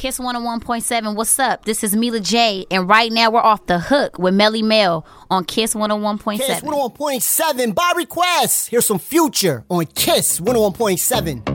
Kiss 101.7. What's up? This is Mila J. And right now we're off the hook with Melly Mel on Kiss 101.7. Kiss 101.7 by request. Here's some Future on Kiss 101.7.